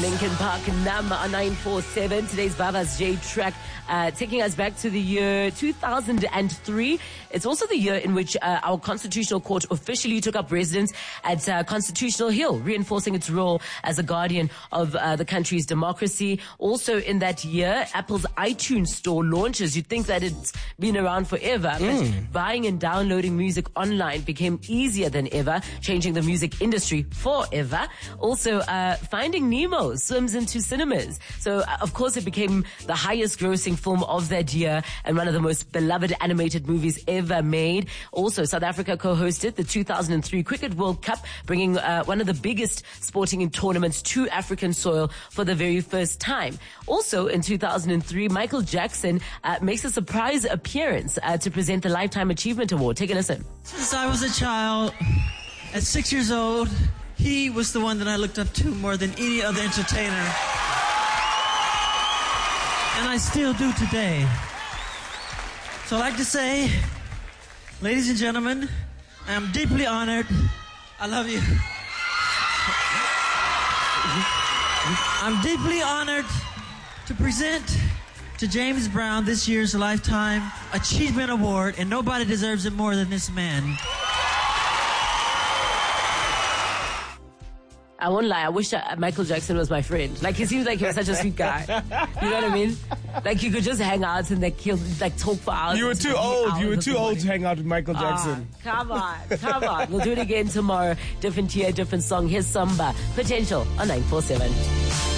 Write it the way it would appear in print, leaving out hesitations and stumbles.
Linkin Park number 947. Today's Baba's J track, taking us back to the year 2003. It's also the year in which our Constitutional Court officially took up residence at Constitutional Hill, reinforcing its role as a guardian of the country's democracy. Also in that year, Apple's iTunes store launches. You'd think that it's been around forever, but buying and downloading music online became easier than ever, changing the music industry forever. Also, Finding Nemo swims into cinemas. So, of course, it became the highest grossing film of that year and one of the most beloved animated movies ever made. Also, South Africa co-hosted the 2003 Cricket World Cup, bringing one of the biggest sporting tournaments to African soil for the very first time. Also, in 2003, Michael Jackson makes a surprise appearance to present the Lifetime Achievement Award. Take a listen. Since I was a child, at 6 years old, he was the one that I looked up to more than any other entertainer. And I still do today. So I'd like to say, ladies and gentlemen, I am deeply honored. I love you. I'm deeply honored to present to James Brown this year's Lifetime Achievement Award, and nobody deserves it more than this man. I won't lie, I wish Michael Jackson was my friend. Like, he seems like he was such a sweet guy. You know what I mean? Like, you could just hang out and he'll talk for hours. You were too old. You were too old to hang out with Michael Jackson. Come on. We'll do it again tomorrow. Different year, different song. Here's Samba. Potential on 947.